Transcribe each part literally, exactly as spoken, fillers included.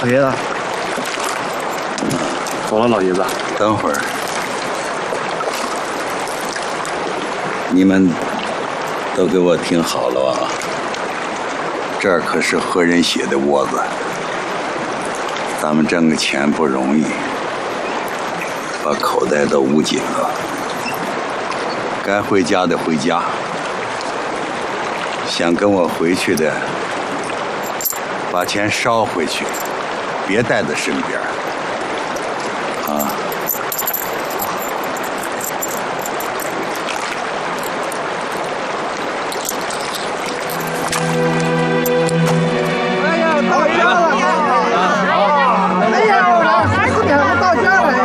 老爷子，走了，老爷子。 等会儿，你们都给我听好了啊！这儿可是和人血的窝子，咱们挣个钱不容易，把口袋都捂紧了。该回家的回家，想跟我回去的，把钱捎回去，别带在身边啊。 哎呀，到家了！哎呀，我天，我到家了！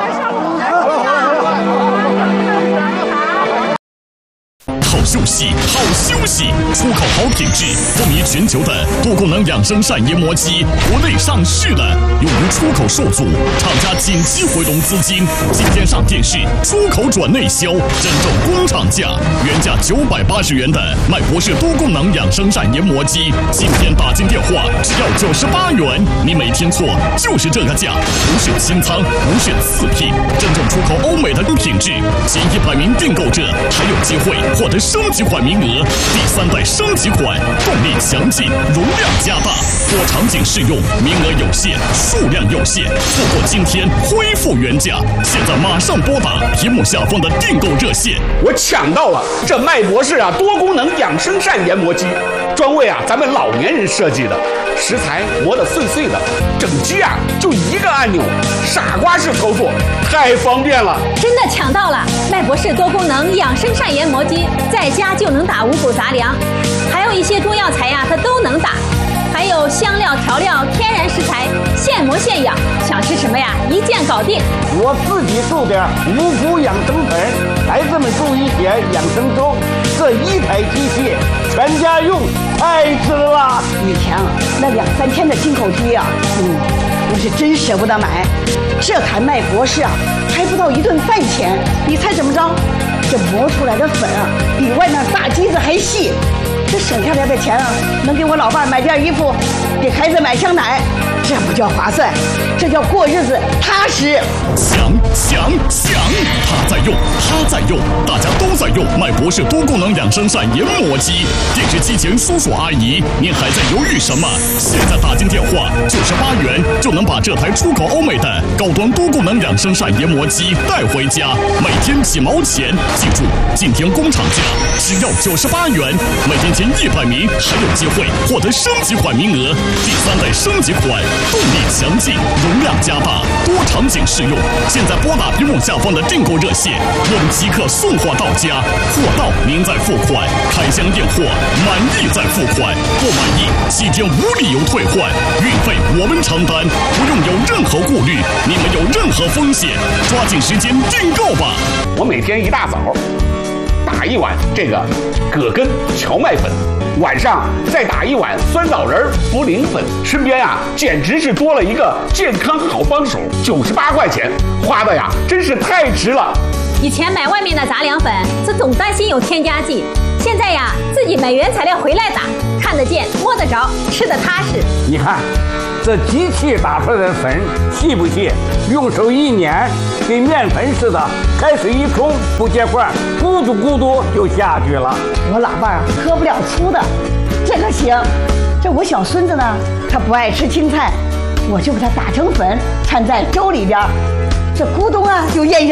好休息，好休息！出口好品质，风靡全球的多功能养生膳研磨机，国内上市了。由于出口受阻，厂家紧急回笼资金，今天上电视，出口转内销，真正工厂价，原价九百八十元的麦博士多功能养生膳研磨机，今天打进电话只要九十八元，你没听错，就是这个价，无选清仓，无选次品，真正出口欧美的品质，前一百名订购者还有机会获得升级款名额，第三代升级款，动力强劲，容量加大，多场景适用，名额有限，数量有限，错过今天恢复原价，现在马上拨打屏幕下方的订购热线。 我抢到了这麦博士啊多功能养生膳研磨机，专为啊咱们老年人设计的，食材磨得碎碎的，整机啊就一个按钮，傻瓜式操作，太方便了。 真的抢到了麦博士多功能养生膳研磨机，在家就能打五谷杂粮，还有一些中药材呀，它都能打。还有香料、调料、天然食材，现磨现养，想吃什么呀，一键搞定。 我自己做点五谷养生粉，孩子们做一些养生粥，这一台机器全家用，太值了。 以前啊，那两三千的进口机啊，嗯，我是真舍不得买。这台麦博士啊，还不到一顿饭钱，你猜怎么着？这磨出来的粉啊，比外面大机子还细。这省下来的钱啊，能给我老伴买件衣服，给孩子买箱奶，这不叫划算，这叫过日子踏实。 想想想，他在用，他在用，大家都在用麦博士多功能养生膳研磨机。电视机前叔叔阿姨，您还在犹豫什么？现在打进电话，九十八元就能把这台出口欧美的高端多功能养生膳研磨机带回家，每天几毛钱。记住，今天工厂价只要九十八元，每天前一百名还有机会获得升级款名额，第三代升级款，动力强劲，容量加大，多场景适用。现在拨打屏幕下方的订购热线，我们即刻送货到家，货到您再付款，开箱验货，满意再付款，不满意七天无理由退换，运费我们承担，不用有任何顾虑，你们有任何风险，抓紧时间订购吧。 我每天一大早打一碗这个葛根荞麦粉，晚上再打一碗酸枣仁茯苓粉，身边啊简直是多了一个健康好帮手，九十八块钱花的呀真是太值了。 以前买外面的杂粮粉，这总担心有添加剂，现在呀自己买原材料回来打，看得见摸得着，吃得踏实。 你看这机器打出来的粉细不细？用手一捻，跟面粉似的，开水一冲不结块，咕嘟咕嘟就下去了。 我老伴儿喝不了粗的，这个行。这我小孙子呢，他不爱吃青菜，我就给他打成粉，掺在粥里边，这咕咚啊就咽下。